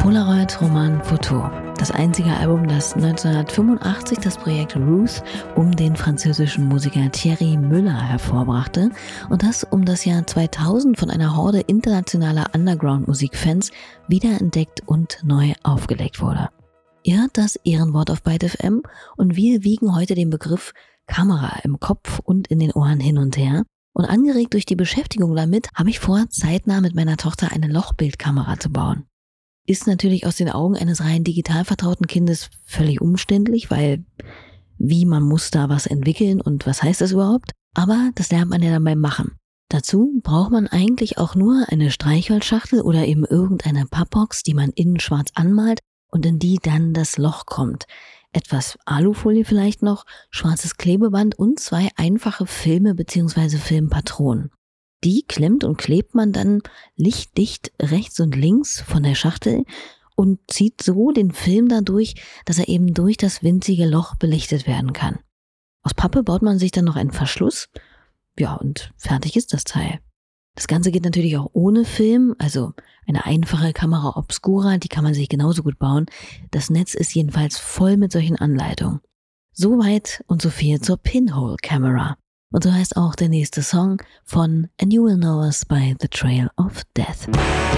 Polaroid Roman Photo. Das einzige Album, das 1985 das Projekt Ruth um den französischen Musiker Thierry Müller hervorbrachte und das um das Jahr 2000 von einer Horde internationaler Underground-Musikfans wiederentdeckt und neu aufgelegt wurde. Ihr hört das Ehrenwort auf Byte FM und wir wiegen heute den Begriff Kamera im Kopf und in den Ohren hin und her. Und angeregt durch die Beschäftigung damit, habe ich vor, zeitnah mit meiner Tochter eine Lochbildkamera zu bauen. Ist natürlich aus den Augen eines rein digital vertrauten Kindes völlig umständlich, weil man muss da was entwickeln und was heißt das überhaupt? Aber das lernt man ja dann beim Machen. Dazu braucht man eigentlich auch nur eine Streichholzschachtel oder eben irgendeine Pappbox, die man innen schwarz anmalt und in die dann das Loch kommt. Etwas Alufolie vielleicht noch, schwarzes Klebeband und 2 einfache Filme bzw. Filmpatronen. Die klemmt und klebt man dann lichtdicht rechts und links von der Schachtel und zieht so den Film dadurch, dass er eben durch das winzige Loch belichtet werden kann. Aus Pappe baut man sich dann noch einen Verschluss. Ja, und fertig ist das Teil. Das Ganze geht natürlich auch ohne Film, also eine einfache Kamera Obscura, die kann man sich genauso gut bauen. Das Netz ist jedenfalls voll mit solchen Anleitungen. Soweit und so viel zur Pinhole Camera. Und so heißt auch der nächste Song von And You Will Know Us by The Trail of Death.